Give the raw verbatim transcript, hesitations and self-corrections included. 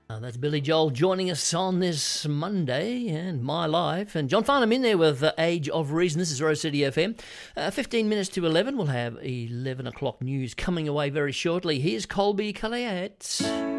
Uh, that's Billy Joel joining us on this Monday and My Life. And John Farnham in there with uh, Age of Reason. This is Rose City F M. Uh, fifteen minutes to eleven. We'll have eleven o'clock news coming away very shortly. Here's Colby Collette.